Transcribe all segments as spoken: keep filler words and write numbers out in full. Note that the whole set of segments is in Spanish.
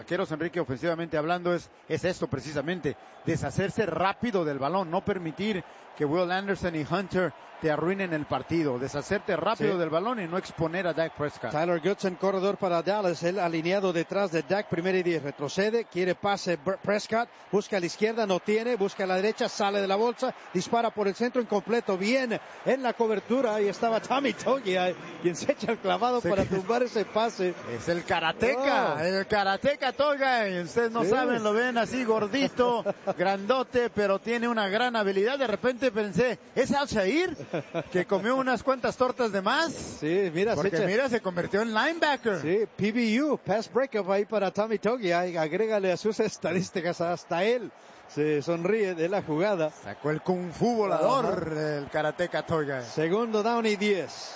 Vaqueros, Enrique, ofensivamente hablando, es, es esto precisamente, deshacerse rápido del balón, no permitir que Will Anderson y Hunter te arruinen el partido, deshacerte rápido sí. del balón y no exponer a Dak Prescott. Tyler Goodson, corredor para Dallas, él alineado detrás de Dak, primera y diez, retrocede, quiere pase Prescott, busca a la izquierda, no tiene, busca a la derecha, sale de la bolsa, dispara por el centro, incompleto, bien en la cobertura, ahí estaba Tommy Togiai, quien se echa el clavado sí. para tumbar ese pase. Es el karateca, oh. el karateca Togiai, ustedes no sí. saben, lo ven así gordito, grandote, pero tiene una gran habilidad. De repente pensé, ¿es Al-Shair? Que comió unas cuantas tortas de más. Sí, mira, porque se echa... mira, se convirtió en linebacker. Sí, P B U, pass breakup ahí para Tommy Togiai, agrégale a sus estadísticas, hasta él se sonríe de la jugada. Sacó el kung fu volador uh-huh. el karateca Togiai. Segundo down y diez.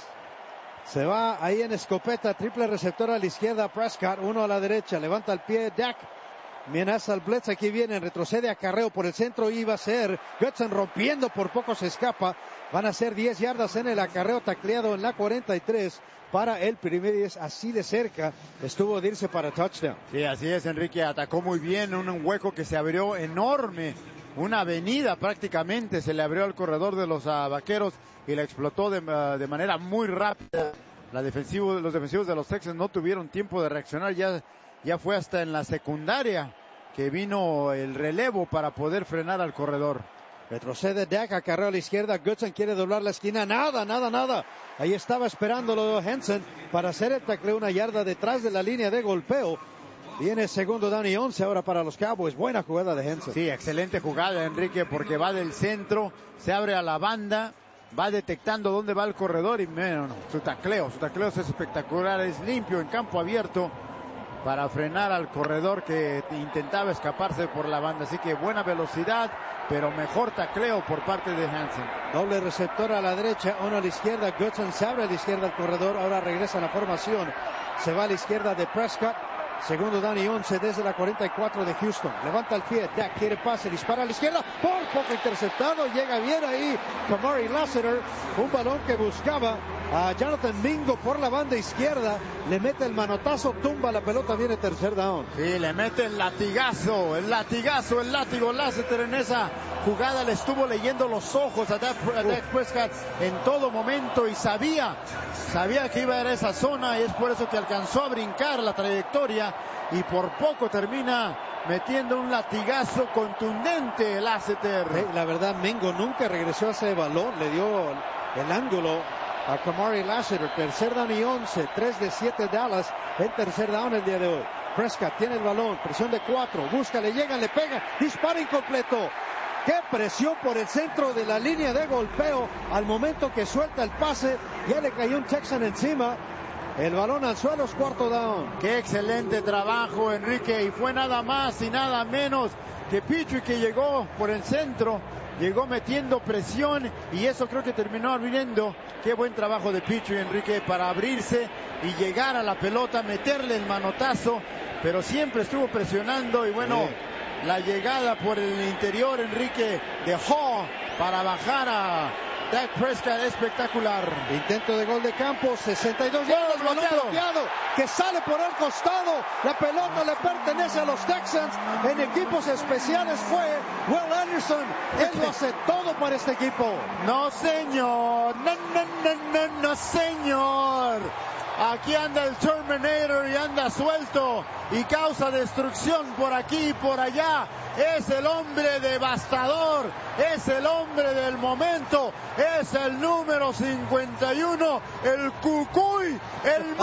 Se va ahí en escopeta, triple receptor a la izquierda, Prescott, uno a la derecha, levanta el pie Dak. Amenaza al blitz, aquí viene, retrocede a carreo por el centro y va a ser Goodson rompiendo, por poco se escapa. Van a ser diez yardas en el acarreo, tacleado en la cuarenta y tres para el primer diez, así de cerca estuvo de irse para touchdown. Sí, así es, Enrique, atacó muy bien, un, un hueco que se abrió enorme, una avenida prácticamente se le abrió al corredor de los uh, Vaqueros y la explotó de, uh, de manera muy rápida. La defensivo, los defensivos de los Texans no tuvieron tiempo de reaccionar, ya, ya fue hasta en la secundaria que vino el relevo para poder frenar al corredor. Retrocede Dak, acarreo a la izquierda, Goodson quiere doblar la esquina, nada, nada, nada. Ahí estaba esperándolo Henson para hacer el tacleo una yarda detrás de la línea de golpeo. Viene segundo down y once ahora para los Cowboys, buena jugada de Henson. Sí, excelente jugada, Enrique, porque va del centro, se abre a la banda, va detectando dónde va el corredor y bueno, su tacleo, su tacleo es espectacular, es limpio en campo abierto para frenar al corredor que intentaba escaparse por la banda. Así que buena velocidad, pero mejor tacleo por parte de Hansen. Doble receptor a la derecha, uno a la izquierda. Goodson se abre a la izquierda al corredor, ahora regresa a la formación. Se va a la izquierda de Prescott. Segundo down y once desde la cuarenta y cuatro de Houston. Levanta el pie, Dak quiere pase, dispara a la izquierda, por poco interceptado, llega bien ahí Kamari Lassiter, un balón que buscaba a Jonathan Mingo por la banda izquierda, le mete el manotazo, tumba la pelota, viene tercer down. Sí, le mete el latigazo, el latigazo, el látigo Lassiter en esa jugada, le estuvo leyendo los ojos a Dak, a Dak Prescott en todo momento y sabía, sabía que iba a ir a esa zona y es por eso que alcanzó a brincar la trayectoria y por poco termina metiendo un latigazo contundente Lassiter. Sí, la verdad, Mingo nunca regresó a ese balón, le dio el ángulo a Kamari Lassiter. Tercer down y once, tres de siete Dallas en tercer down el día de hoy. Prescott tiene el balón, presión de cuatro, busca, le llega, le pega, dispara incompleto. ¡Qué presión por el centro de la línea de golpeo! Al momento que suelta el pase, ya le cayó un Texan encima. El balón al suelo es cuarto down. ¡Qué excelente trabajo, Enrique! Y fue nada más y nada menos que Pichu que llegó por el centro, llegó metiendo presión y eso creo que terminó abriendo. Qué buen trabajo de Pichu, Enrique, para abrirse y llegar a la pelota, meterle el manotazo, pero siempre estuvo presionando y bueno, sí. La llegada por el interior, Enrique, de Hall para bajar a Dak Prescott, espectacular. Intento de gol de campo, sesenta y dos yardas, balón bloqueado, que sale por el costado. La pelota le pertenece a los Texans. En equipos especiales fue Will Anderson. Él lo hace todo para este equipo. No, señor. No, no, no, no, no, señor. Aquí anda el Terminator y anda suelto y causa destrucción por aquí y por allá. Es el hombre devastador, es el hombre del momento, es el número cincuenta y uno, el Cucuy, el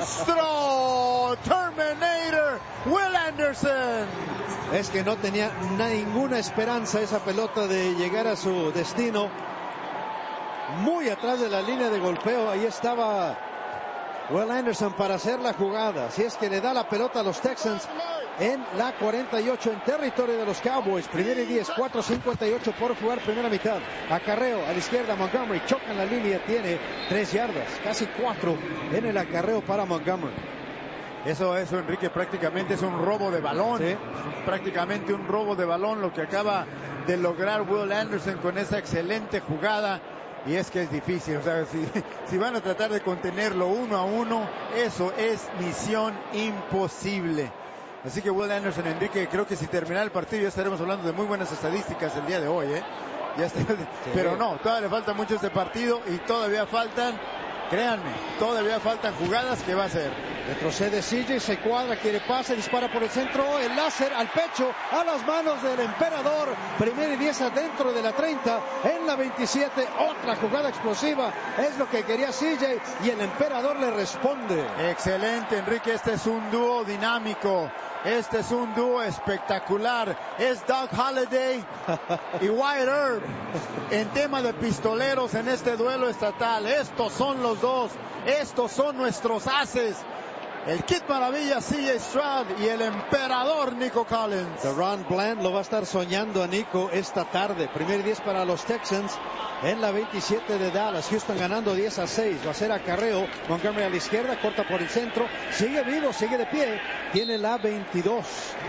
monstruo, Terminator, Will Anderson. Es que no tenía ninguna esperanza esa pelota de llegar a su destino. Muy atrás de la línea de golpeo, ahí estaba Will Anderson para hacer la jugada. Si es que le da la pelota a los Texans en la cuarenta y ocho en territorio de los Cowboys. Primera y diez, cuatro cincuenta y ocho por jugar primera mitad. Acarreo a la izquierda, Montgomery choca en la línea, tiene tres yardas, casi cuatro en el acarreo para Montgomery. Eso, eso, Enrique, prácticamente es un robo de balón. ¿Sí? Prácticamente un robo de balón lo que acaba de lograr Will Anderson con esa excelente jugada. Y es que es difícil, o sea, si, si van a tratar de contenerlo uno a uno, eso es misión imposible. Así que Will Anderson, Enrique, creo que si termina el partido ya estaremos hablando de muy buenas estadísticas el día de hoy, ¿eh? Ya está, sí. Pero no, todavía le falta mucho este partido y todavía faltan, créanme, todavía faltan jugadas que va a hacer. Retrocede C J, se cuadra, quiere pase, dispara por el centro, el láser al pecho, a las manos del emperador. Primer y diez adentro de la treinta, en la veintisiete, otra jugada explosiva, es lo que quería C J y el emperador le responde. Excelente, Enrique, este es un dúo dinámico. Este es un dúo espectacular. Es Doug Holliday y Wyatt Earp en tema de pistoleros en este duelo estatal. Estos son los dos. Estos son nuestros ases. El Kid Maravilla, C J Stroud, y el emperador Nico Collins. Deron Bland lo va a estar soñando a Nico esta tarde. Primer diez para los Texans en la veintisiete de Dallas. Houston ganando diez a seis. Va a ser acarreo. Montgomery a la izquierda, corta por el centro. Sigue vivo, sigue de pie. Tiene la veintidós.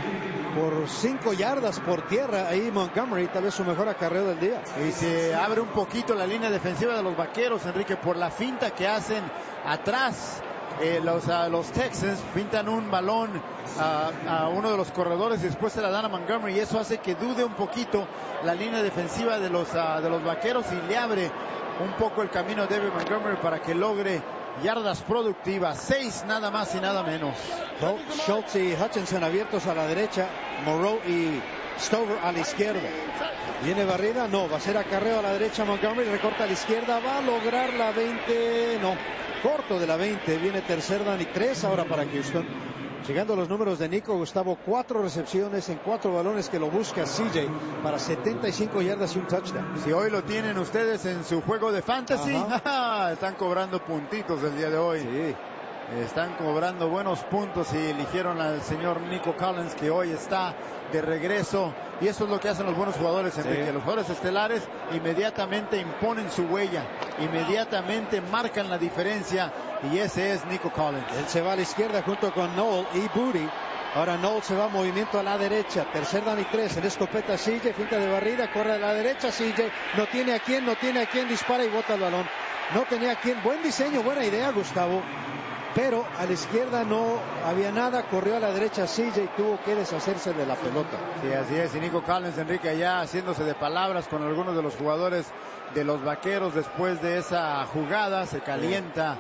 Por cinco yardas por tierra. Ahí Montgomery, tal vez su mejor acarreo del día. Y se abre un poquito la línea defensiva de los Vaqueros, Enrique, por la finta que hacen atrás. Eh, los, uh, los Texans pintan un balón uh, a uno de los corredores y después se la dan a Montgomery, y eso hace que dude un poquito la línea defensiva de los, uh, de los Vaqueros, y le abre un poco el camino a David Montgomery para que logre yardas productivas. Seis nada más y nada menos. Schultz y Hutchinson abiertos a la derecha, Moreau y Stover a la izquierda. ¿Viene barrida? No, va a ser acarreo a la derecha. Montgomery recorta a la izquierda, va a lograr la veinte, no, corto de la veinte. Viene tercer down y tres ahora para Houston. Llegando a los números de Nico, Gustavo, cuatro recepciones en cuatro balones que lo busca C J para setenta y cinco yardas y un touchdown. Si hoy lo tienen ustedes en su juego de fantasy, están cobrando puntitos el día de hoy. Sí. Están cobrando buenos puntos y eligieron al señor Nico Collins, que hoy está de regreso, y eso es lo que hacen los buenos jugadores, Enrique. Sí. Los jugadores estelares inmediatamente imponen su huella, inmediatamente marcan la diferencia, y ese es Nico Collins. Él se va a la izquierda junto con Noel y Booty. Ahora Noel se va a movimiento a la derecha, tercer down y tres, en escopeta C J, finta de barrida, corre a la derecha C J, no tiene a quién, no tiene a quién, dispara y bota el balón. No tenía a quién, buen diseño, buena idea, Gustavo. Pero a la izquierda no había nada, corrió a la derecha C J y tuvo que deshacerse de la pelota. Sí, así es, y Nico Collins, Enrique, allá haciéndose de palabras con algunos de los jugadores de los Vaqueros después de esa jugada. Se calienta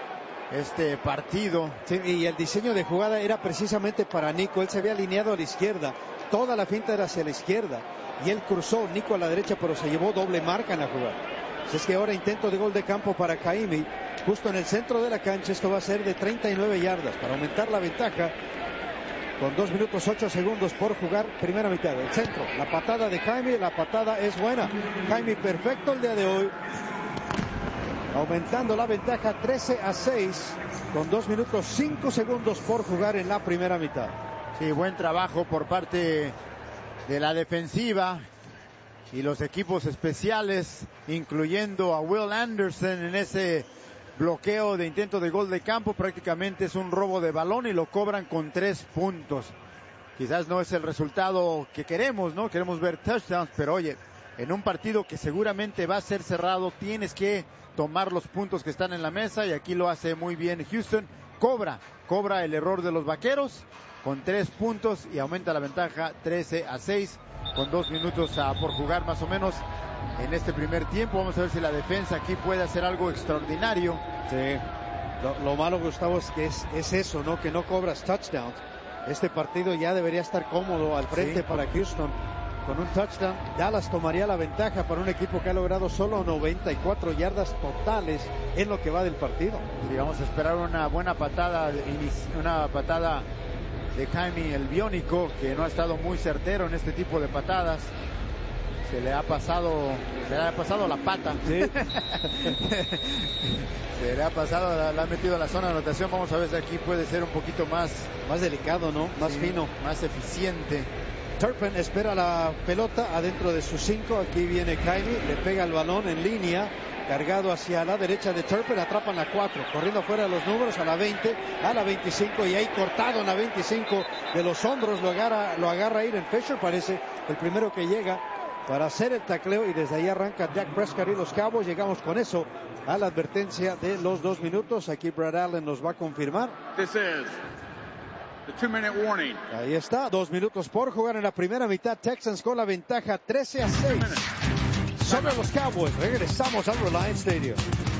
este partido. Sí, y el diseño de jugada era precisamente para Nico. Él se había alineado a la izquierda, toda la finta era hacia la izquierda, y él cruzó, Nico a la derecha, pero se llevó doble marca en la jugada. Es que ahora intento de gol de campo para Jaime, justo en el centro de la cancha. Esto va a ser de treinta y nueve yardas para aumentar la ventaja con dos minutos ocho segundos por jugar, primera mitad. El centro, la patada de Jaime, la patada es buena. Jaime perfecto el día de hoy, aumentando la ventaja trece a seis con dos minutos cinco segundos por jugar en la primera mitad. Sí, buen trabajo por parte de la defensiva y los equipos especiales, incluyendo a Will Anderson en ese bloqueo de intento de gol de campo. Prácticamente es un robo de balón y lo cobran con tres puntos. Quizás no es el resultado que queremos, ¿no? Queremos ver touchdowns, pero oye, en un partido que seguramente va a ser cerrado, tienes que tomar los puntos que están en la mesa, y aquí lo hace muy bien Houston. Cobra, cobra el error de los Vaqueros con tres puntos y aumenta la ventaja trece a seis. Con dos minutos uh, por jugar más o menos en este primer tiempo. Vamos a ver si la defensa aquí puede hacer algo extraordinario. Sí. Lo, lo malo, Gustavo, es que es, es eso, ¿no? Que no cobras touchdowns. Este partido ya debería estar cómodo al frente, sí, para Houston. Con un touchdown, Dallas tomaría la ventaja para un equipo que ha logrado solo noventa y cuatro yardas totales en lo que va del partido. Sí, vamos a esperar una buena patada, una patada de Jaime el Biónico, que no ha estado muy certero en este tipo de patadas. Se le ha pasado, se le ha pasado la pata. ¿Sí? Se le ha pasado, la, la ha metido a la zona de anotación. Vamos a ver si aquí puede ser un poquito más, más delicado, ¿no? Más sí, fino, más eficiente. Turpin espera la pelota adentro de sus cinco. Aquí viene Jaime, le pega el balón en línea, cargado hacia la derecha de Turpin, atrapan la cuatro, corriendo fuera de los números a la veinte, a la veinticinco, y ahí cortado en la veinticinco de los hombros, lo agarra, lo agarra Aiden Fisher, parece el primero que llega para hacer el tacleo, y desde ahí arranca Dak Prescott y los Cowboys. Llegamos con eso a la advertencia de los dos minutos. Aquí Brad Allen nos va a confirmar. This is Ahí está, dos minutos por jugar en la primera mitad. Texans con la ventaja trece a seis sobre los Cowboys. Regresamos al Reliance Stadium.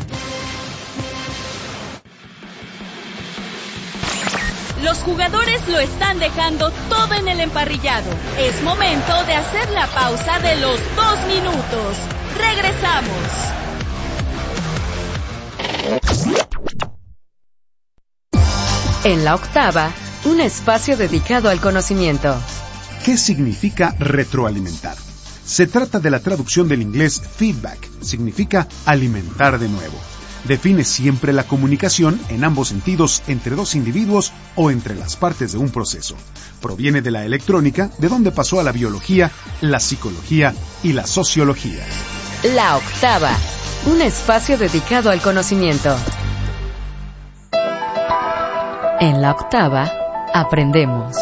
Los jugadores lo están dejando todo en el emparrillado. Es momento de hacer la pausa de los dos minutos. Regresamos. En la octava, un espacio dedicado al conocimiento. ¿Qué significa retroalimentar? Se trata de la traducción del inglés feedback, significa alimentar de nuevo. Define siempre la comunicación en ambos sentidos entre dos individuos o entre las partes de un proceso. Proviene de la electrónica, de donde pasó a la biología, la psicología y la sociología. La octava, un espacio dedicado al conocimiento. En la octava, aprendemos.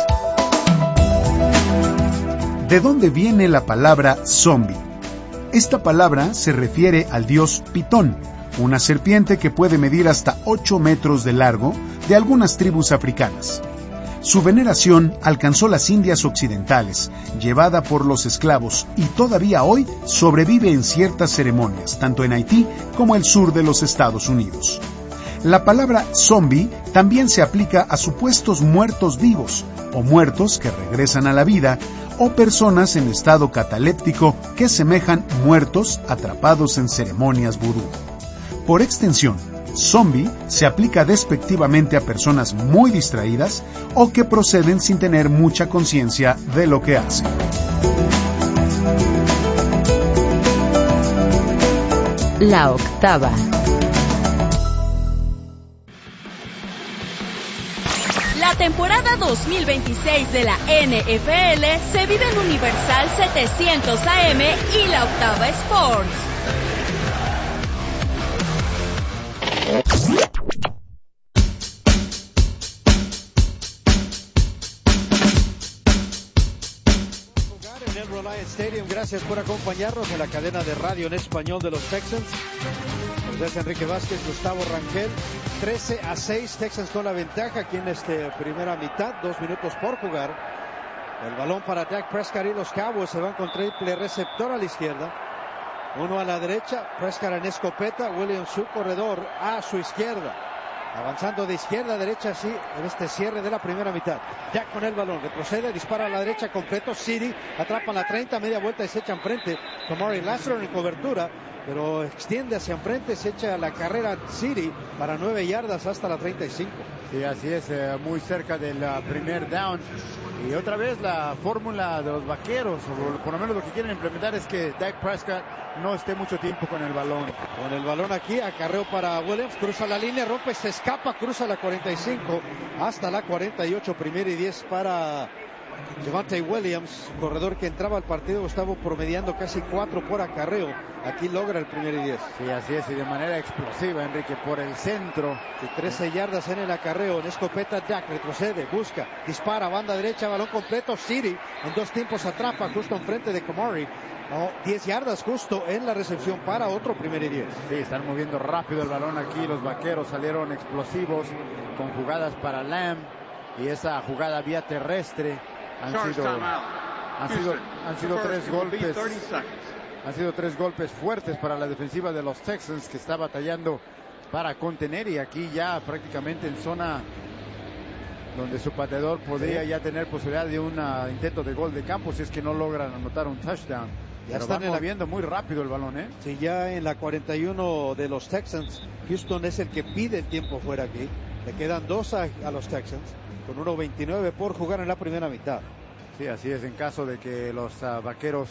¿De dónde viene la palabra zombie? Esta palabra se refiere al dios Pitón, una serpiente que puede medir hasta ocho metros de largo de algunas tribus africanas. Su veneración alcanzó las Indias occidentales, llevada por los esclavos, y todavía hoy sobrevive en ciertas ceremonias, tanto en Haití como el sur de los Estados Unidos. La palabra zombie también se aplica a supuestos muertos vivos, o muertos que regresan a la vida, o personas en estado cataléptico que semejan muertos atrapados en ceremonias vudú. Por extensión, zombie se aplica despectivamente a personas muy distraídas o que proceden sin tener mucha conciencia de lo que hacen. La octava. La temporada dos mil veintiséis de la N F L se vive en Universal setecientos A M y la Octava Sports. En el Reliance Stadium, gracias por acompañarnos en la cadena de radio en español de los Texans. José Enrique Vázquez, Gustavo Rangel. trece a seis, Texans con la ventaja aquí en esta primera mitad, dos minutos por jugar. El balón para Dak Prescott y los Cowboys se van con triple receptor a la izquierda. Uno a la derecha, Prescott en escopeta, Williams su corredor a su izquierda. Avanzando de izquierda a derecha así en este cierre de la primera mitad. Dak con el balón, retrocede, dispara a la derecha completo, City atrapa la treinta, media vuelta y se echa enfrente. Kamari Lassiter en cobertura, pero extiende hacia enfrente, se echa la carrera City para nueve yardas hasta la treinta y cinco. Sí, así es, eh, muy cerca del uh, primer down. Y otra vez la fórmula de los vaqueros, o por lo menos lo que quieren implementar es que Dak Prescott no esté mucho tiempo con el balón. Con el balón aquí, acarreo para Williams, cruza la línea, rompe, se escapa, cruza la cuarenta y cinco hasta la cuarenta y ocho, primera y diez para Javonte Williams, corredor que entraba al partido, estaba promediando casi cuatro por acarreo. Aquí logra el primer y diez. Sí, así es, y de manera explosiva, Enrique, por el centro. Y trece yardas en el acarreo, en escopeta Dak, retrocede, busca, dispara, banda derecha, balón completo, City, en dos tiempos atrapa, justo enfrente de Kamari. No, diez yardas justo en la recepción para otro primer y diez. Sí, están moviendo rápido el balón aquí, los vaqueros salieron explosivos con jugadas para Lamb y esa jugada vía terrestre. Han sido, han sido, han sido tres golpes, han sido tres golpes fuertes para la defensiva de los Texans, que está batallando para contener, y aquí ya prácticamente en zona donde su pateador podría ya tener posibilidad de un uh, intento de gol de campo si es que no logran anotar un touchdown. Ya Pero están moviendo muy rápido el balón, ¿eh? Sí, ya en la cuarenta y uno de los Texans, Houston es el que pide el tiempo fuera aquí. Le quedan dos a, a los Texans, con uno veintinueve por jugar en la primera mitad. Sí, así es, en caso de que los uh, vaqueros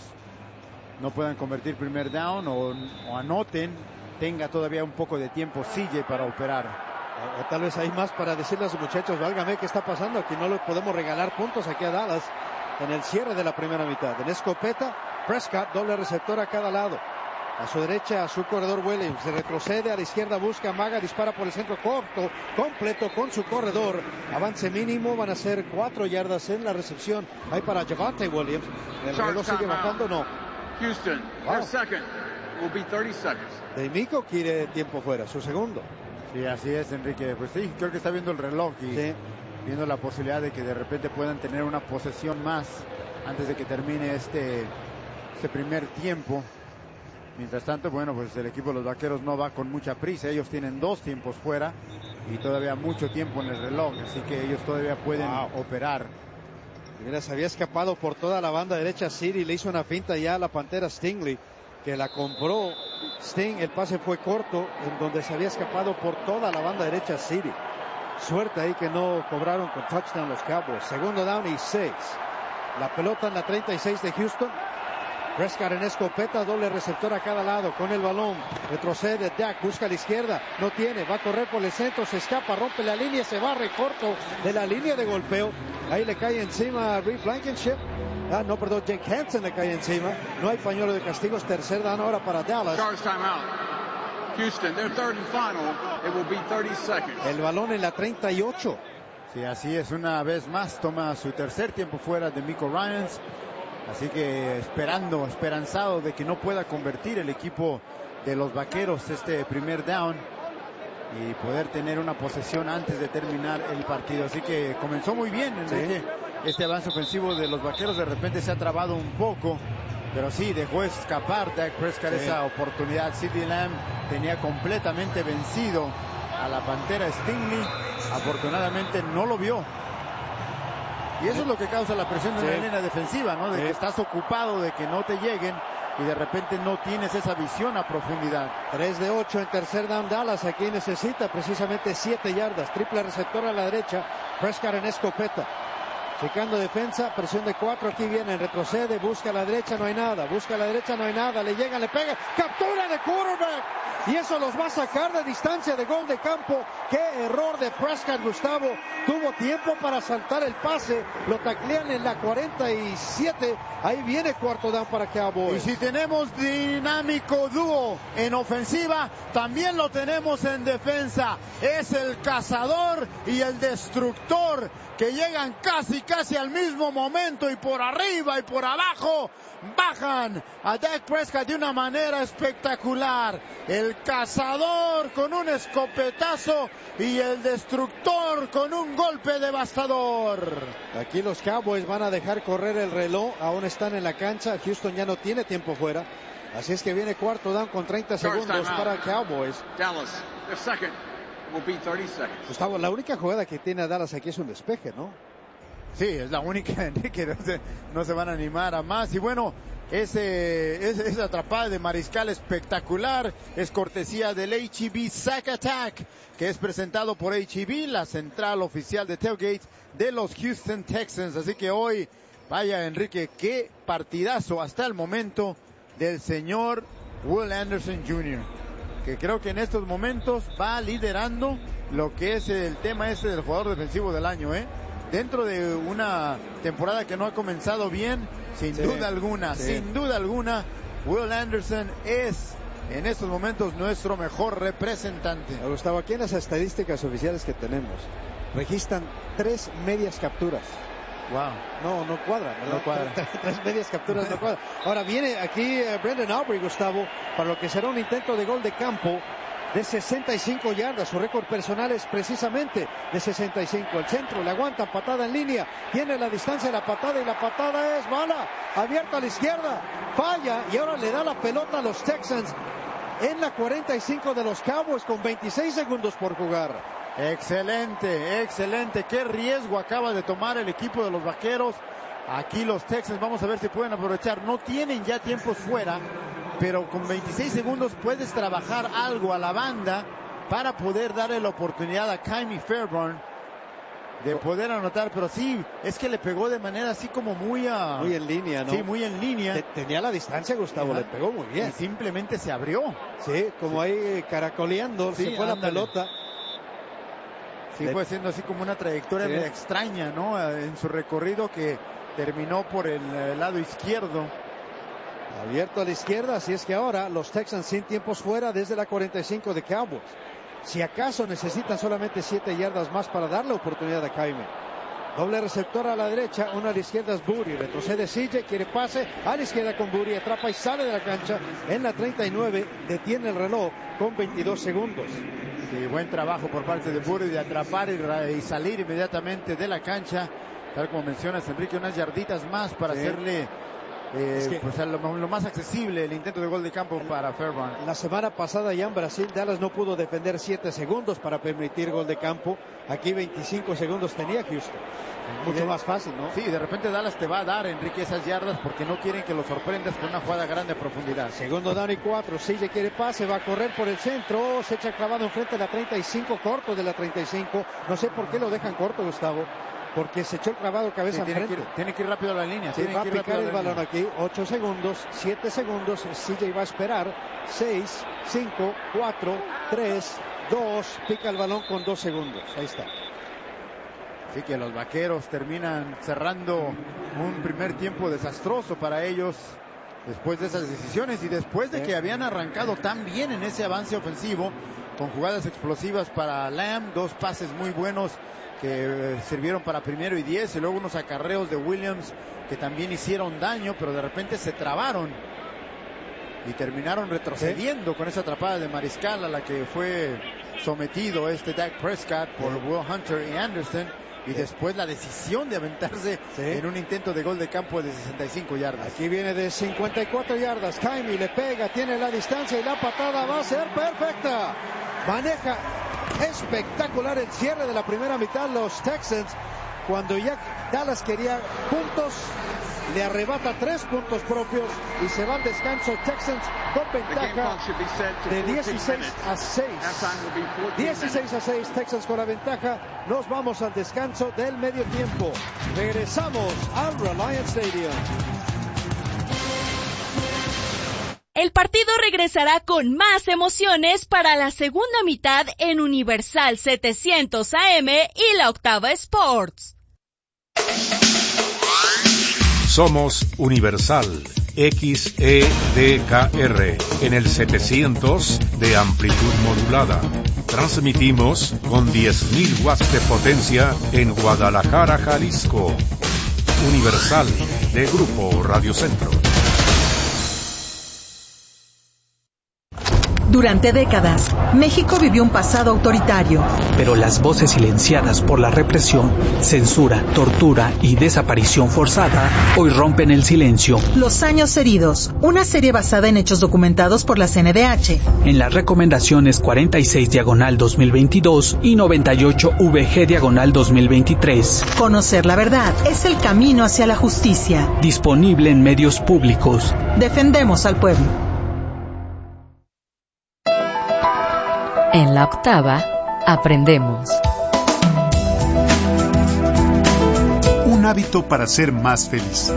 no puedan convertir primer down o, o anoten, tenga todavía un poco de tiempo C J para operar. O, o tal vez hay más para decirle a sus muchachos, válgame, ¿qué está pasando? Aquí no le podemos regalar puntos aquí a Dallas en el cierre de la primera mitad. En escopeta, Prescott, doble receptor a cada lado. A su derecha, a su corredor Williams, se retrocede a la izquierda, busca Maga, dispara por el centro corto, completo con su corredor. Avance mínimo, van a ser cuatro yardas en la recepción. Ahí para Javonte Williams. El reloj sigue bajando, no. Houston, wow. Their second will be thirty seconds. DeMeco quiere tiempo fuera, su segundo. Sí, así es, Enrique. Pues sí, creo que está viendo el reloj y sí. viendo la posibilidad de que de repente puedan tener una posesión más antes de que termine este, este primer tiempo. Mientras tanto, bueno, pues el equipo de los Vaqueros no va con mucha prisa. Ellos tienen dos tiempos fuera y todavía mucho tiempo en el reloj, así que ellos todavía pueden wow. operar. Y mira, se había escapado por toda la banda derecha City, le hizo una finta ya a la Pantera Stingley, que la compró Sting. El pase fue corto, en donde se había escapado por toda la banda derecha City. Suerte ahí que no cobraron con touchdown los Cowboys. Segundo down y seis. La pelota en la treinta y seis de Houston. Prescott en escopeta, doble receptor a cada lado con el balón. Retrocede Dak, busca a la izquierda, no tiene, va a correr por el centro, se escapa, rompe la línea, se barre corto de la línea de golpeo. Ahí le cae encima a Reed Blankenship. Ah, no, perdón, Jake Hansen le cae encima. No hay pañuelo de castigos, tercer down ahora para Dallas. Houston, their third and final. It will be thirty seconds. El balón en la treinta y ocho. Sí, así es, una vez más toma su tercer tiempo fuera de Miko Ryans. Así que esperando, esperanzado de que no pueda convertir el equipo de los Vaqueros este primer down y poder tener una posesión antes de terminar el partido. Así que comenzó muy bien, Enrique. Sí. Este avance ofensivo de los Vaqueros de repente se ha trabado un poco, pero sí, dejó escapar Dak Prescott sí. esa oportunidad. CeeDee Lamb tenía completamente vencido a la Pantera Stingley. Afortunadamente no lo vio. Y eso es lo que causa la presión de sí. la línea defensiva, ¿no? De sí. que estás ocupado, de que no te lleguen y de repente no tienes esa visión a profundidad. tres de ocho en tercer down Dallas. Aquí necesita precisamente siete yardas. Triple receptor a la derecha. Prescott en escopeta. Checando defensa, presión de cuatro, aquí viene, retrocede, busca a la derecha, no hay nada, busca a la derecha, no hay nada, le llega, le pega, captura de quarterback, y eso los va a sacar de distancia de gol de campo. Qué error de Prescott, Gustavo, tuvo tiempo para saltar el pase, lo taclean en la cuarenta y siete, ahí viene cuarto down para Cowboys. Y si tenemos dinámico dúo en ofensiva, también lo tenemos en defensa, es el cazador y el destructor, que llegan casi casi al mismo momento y por arriba y por abajo bajan a Dak Prescott de una manera espectacular. El cazador con un escopetazo y el destructor con un golpe devastador. Aquí los Cowboys van a dejar correr el reloj, aún están en la cancha. Houston ya no tiene tiempo fuera, así es que viene cuarto down con treinta segundos para Cowboys. Dallas, the second. Gustavo, la única jugada que tiene a Dallas aquí es un despeje, ¿no? Sí, es la única, Enrique, no se, no se van a animar a más. Y bueno, ese, ese, esa atrapada de Mariscal espectacular es cortesía del H E B Sack Attack, que es presentado por H E B, la central oficial de tailgate de los Houston Texans. Así que hoy, vaya, Enrique, qué partidazo hasta el momento del señor Will Anderson junior, que creo que en estos momentos va liderando lo que es el tema ese del jugador defensivo del año, ¿eh? Dentro de una temporada que no ha comenzado bien, sin sí, duda alguna, sí. sin duda alguna, Will Anderson es en estos momentos nuestro mejor representante. Gustavo, aquí en las estadísticas oficiales que tenemos, registran tres medias capturas. Wow. No, no cuadra, ¿verdad? No cuadra. Tres medias capturas no cuadra. Ahora viene aquí uh, Brendan Aubrey, Gustavo, para lo que será un intento de gol de campo de sesenta y cinco yardas. Su récord personal es precisamente de sesenta y cinco. El centro, le aguanta, patada en línea, tiene la distancia de la patada y la patada es bala, abierta a la izquierda, falla y ahora le da la pelota a los Texans en la cuarenta y cinco de los Cowboys con veintiséis segundos por jugar. Excelente, excelente. Qué riesgo acaba de tomar el equipo de los Vaqueros. Aquí los Texans, vamos a ver si pueden aprovechar. No tienen ya tiempos fuera, pero con veintiséis segundos puedes trabajar algo a la banda para poder darle la oportunidad a Kymie Fairbairn de poder anotar. Pero sí, es que le pegó de manera así como muy a... muy en línea, ¿no? Sí, muy en línea. Tenía la distancia, Gustavo, le pegó muy bien. Y simplemente se abrió. Sí, como sí. ahí caracoleando, sí, se fue ándale. La pelota. Sí, fue siendo así como una trayectoria sí. medio extraña, ¿no? En su recorrido, que terminó por el, el lado izquierdo. Abierto a la izquierda, así es que ahora los Texans sin tiempos fuera desde la cuarenta y cinco de Cowboys. Si acaso necesitan solamente siete yardas más para darle oportunidad a Kymie. Doble receptor a la derecha, uno a la izquierda es Booty, retrocede C J, quiere pase a la izquierda con Booty, atrapa y sale de la cancha en la treinta y nueve, detiene el reloj con veintidós segundos. Sí, buen trabajo por parte de Burry de atrapar y, y salir inmediatamente de la cancha. Tal como mencionas, Enrique, unas yarditas más para sí. hacerle eh, es que pues, lo, lo más accesible el intento de gol de campo para Fairbairn. La semana pasada ya en Brasil, Dallas no pudo defender siete segundos para permitir gol de campo. Aquí veinticinco segundos tenía Houston. Mucho de, más fácil, ¿no? Sí, de repente Dallas te va a dar, Enrique, esas yardas porque no quieren que lo sorprendas con una jugada grande a profundidad. Segundo down y cuatro, C J quiere pase, va a correr por el centro, se echa clavado enfrente de la treinta y cinco, corto de la treinta y cinco. No sé por qué lo dejan corto, Gustavo, porque se echó el clavado cabeza sí, tiene enfrente. Que ir, tiene que ir rápido a la línea. Sí, tiene va que a ir picar el balón línea. aquí, ocho segundos, siete segundos, C J va a esperar, seis, cinco, cuatro, tres, dos, pica el balón con dos segundos, ahí está. Así que los vaqueros terminan cerrando un primer tiempo desastroso para ellos después de esas decisiones y después de que habían arrancado tan bien en ese avance ofensivo con jugadas explosivas para Lamb, dos pases muy buenos que sirvieron para primero y diez y luego unos acarreos de Williams que también hicieron daño, pero de repente se trabaron y terminaron retrocediendo ¿Sí? con esa atrapada de Mariscal a la que fue sometido este Dak Prescott por ¿Sí? Will Hunter y Anderson. Y después la decisión de aventarse ¿Sí? en un intento de gol de campo de sesenta y cinco yardas. Aquí viene de cincuenta y cuatro yardas. Jaime le pega, tiene la distancia y la patada va a ser perfecta. Maneja espectacular el cierre de la primera mitad los Texans. Cuando ya Dallas quería puntos, le arrebata tres puntos propios y se va al descanso. Texans con ventaja de dieciséis a seis. dieciséis a seis, Texans con la ventaja. Nos vamos al descanso del medio tiempo. Regresamos al Reliance Stadium. El partido regresará con más emociones para la segunda mitad en Universal setecientos A M y La Octava Sports. Somos Universal X E D K R en el setecientos de amplitud modulada. Transmitimos con diez mil watts de potencia en Guadalajara, Jalisco. Universal de Grupo Radio Centro. Durante décadas, México vivió un pasado autoritario. Pero las voces silenciadas por la represión, censura, tortura y desaparición forzada hoy rompen el silencio. Los años heridos, una serie basada en hechos documentados por la C N D H. En las recomendaciones cuarenta y seis diagonal dos mil veintidós y noventa y ocho V G diagonal dos mil veintitrés. Conocer la verdad es el camino hacia la justicia. Disponible en medios públicos. Defendemos al pueblo. En La Octava, aprendemos. Un hábito para ser más feliz.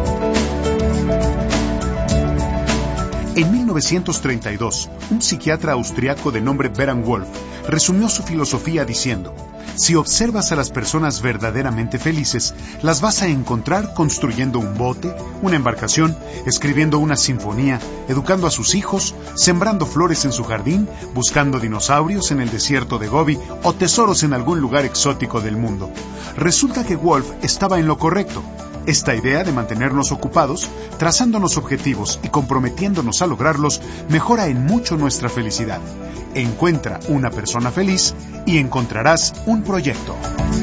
En mil novecientos treinta y dos, un psiquiatra austriaco de nombre Beran Wolf resumió su filosofía diciendo: si observas a las personas verdaderamente felices, las vas a encontrar construyendo un bote, una embarcación, escribiendo una sinfonía, educando a sus hijos, sembrando flores en su jardín, buscando dinosaurios en el desierto de Gobi o tesoros en algún lugar exótico del mundo. Resulta que Wolf estaba en lo correcto. Esta idea de mantenernos ocupados, trazándonos objetivos y comprometiéndonos a lograrlos, mejora en mucho nuestra felicidad. Encuentra una persona feliz y encontrarás un proyecto.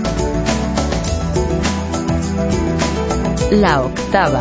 La Octava.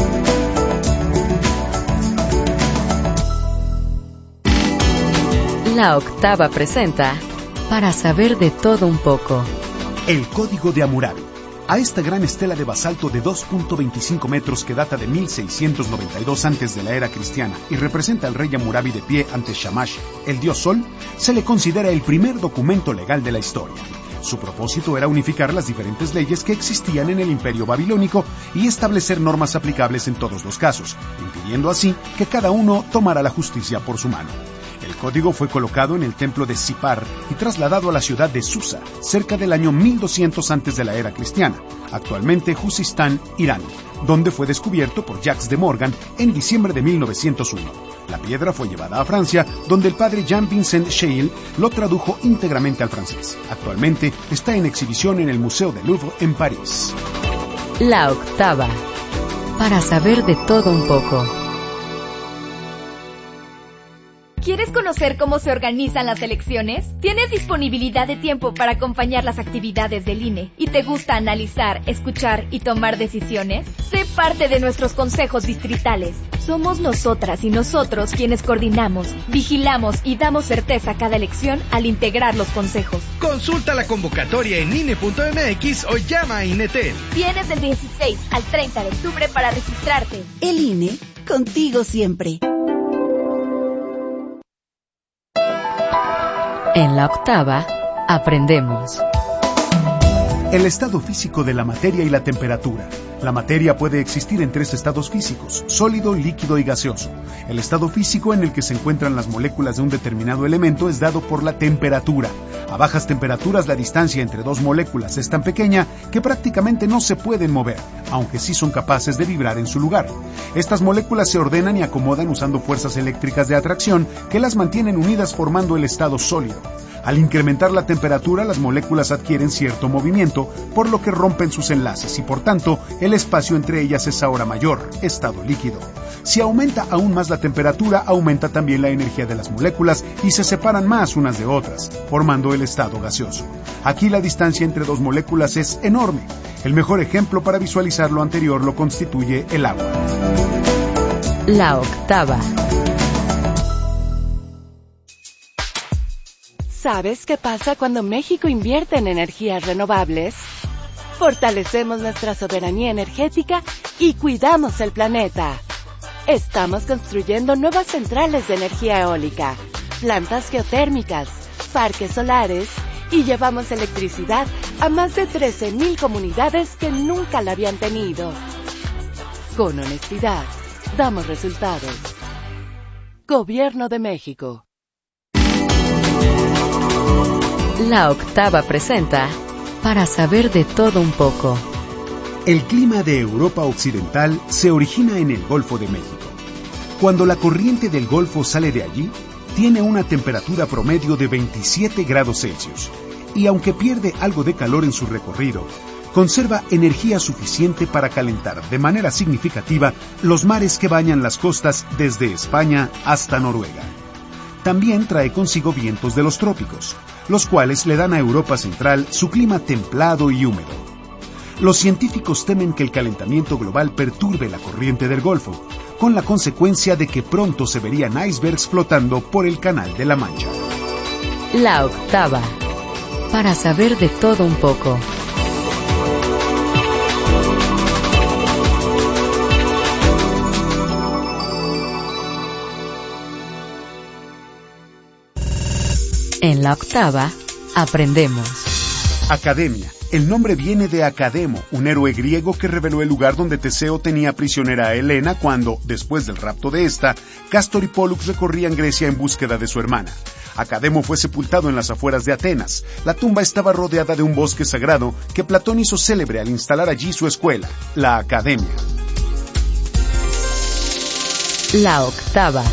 La Octava presenta Para saber de todo un poco. El Código de Hammurabi. A esta gran estela de basalto de dos punto veinticinco metros que data de mil seiscientos noventa y dos antes de la era cristiana y representa al rey Hammurabi de pie ante Shamash, el dios Sol, se le considera el primer documento legal de la historia. Su propósito era unificar las diferentes leyes que existían en el imperio babilónico y establecer normas aplicables en todos los casos, impidiendo así que cada uno tomara la justicia por su mano. El código fue colocado en el templo de Sipar y trasladado a la ciudad de Susa, cerca del año mil doscientos antes de la era cristiana, actualmente Juzistán, Irán, donde fue descubierto por Jacques de Morgan en diciembre de mil novecientos uno. La piedra fue llevada a Francia, donde el padre Jean-Vincent Scheil lo tradujo íntegramente al francés. Actualmente está en exhibición en el Museo del Louvre en París. La Octava. Para saber de todo un poco. ¿Quieres conocer cómo se organizan las elecciones? ¿Tienes disponibilidad de tiempo para acompañar las actividades del I N E y te gusta analizar, escuchar y tomar decisiones? Sé parte de nuestros consejos distritales. Somos nosotras y nosotros quienes coordinamos, vigilamos y damos certeza a cada elección al integrar los consejos. Consulta la convocatoria en I N E punto M X o llama a INETEL. Tienes del dieciséis al treinta de octubre para registrarte. El I N E, contigo siempre. En la octava, aprendemos. El estado físico de la materia y la temperatura. La materia puede existir en tres estados físicos: sólido, líquido y gaseoso. El estado físico en el que se encuentran las moléculas de un determinado elemento es dado por la temperatura. A bajas temperaturas, la distancia entre dos moléculas es tan pequeña que prácticamente no se pueden mover, aunque sí son capaces de vibrar en su lugar. Estas moléculas se ordenan y acomodan usando fuerzas eléctricas de atracción que las mantienen unidas formando el estado sólido. Al incrementar la temperatura, las moléculas adquieren cierto movimiento, por lo que rompen sus enlaces y por tanto el espacio entre ellas es ahora mayor, estado líquido. Si aumenta aún más la temperatura, aumenta también la energía de las moléculas y se separan más unas de otras, formando el estado gaseoso. Aquí la distancia entre dos moléculas es enorme. El mejor ejemplo para visualizar lo anterior lo constituye el agua. La octava. ¿Sabes qué pasa cuando México invierte en energías renovables? Fortalecemos nuestra soberanía energética y cuidamos el planeta. Estamos construyendo nuevas centrales de energía eólica, plantas geotérmicas, parques solares y llevamos electricidad a más de trece mil comunidades que nunca la habían tenido. Con honestidad, damos resultados. Gobierno de México. La octava presenta Para saber de todo un poco. El clima de Europa Occidental se origina en el Golfo de México. Cuando la corriente del Golfo sale de allí, tiene una temperatura promedio de veintisiete grados Celsius y aunque pierde algo de calor en su recorrido, conserva energía suficiente para calentar de manera significativa los mares que bañan las costas desde España hasta Noruega. También trae consigo vientos de los trópicos, los cuales le dan a Europa Central su clima templado y húmedo. Los científicos temen que el calentamiento global perturbe la corriente del Golfo, con la consecuencia de que pronto se verían icebergs flotando por el Canal de la Mancha. La octava. Para saber de todo un poco. En la octava, aprendemos. Academia. El nombre viene de Academo, un héroe griego que reveló el lugar donde Teseo tenía prisionera a Helena cuando, después del rapto de esta, Cástor y Pólux recorrían Grecia en búsqueda de su hermana. Academo fue sepultado en las afueras de Atenas. La tumba estaba rodeada de un bosque sagrado que Platón hizo célebre al instalar allí su escuela, la Academia. La octava.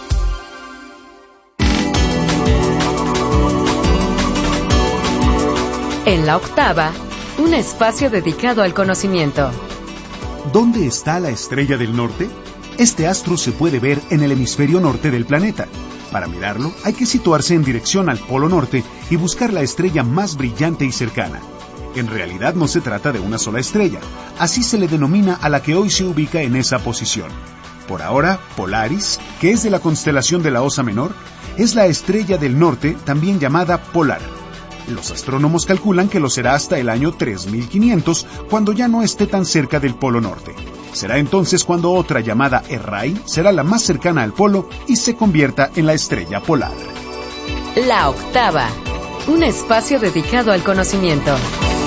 En la octava, un espacio dedicado al conocimiento. ¿Dónde está la estrella del norte? Este astro se puede ver en el hemisferio norte del planeta. Para mirarlo, hay que situarse en dirección al polo norte y buscar la estrella más brillante y cercana. En realidad no se trata de una sola estrella, así se le denomina a la que hoy se ubica en esa posición. Por ahora, Polaris, que es de la constelación de la Osa Menor, es la estrella del norte, también llamada Polar. Los astrónomos calculan que lo será hasta el año tres mil quinientos, cuando ya no esté tan cerca del Polo Norte. Será entonces cuando otra llamada Errai será la más cercana al polo y se convierta en la estrella polar. La octava, un espacio dedicado al conocimiento.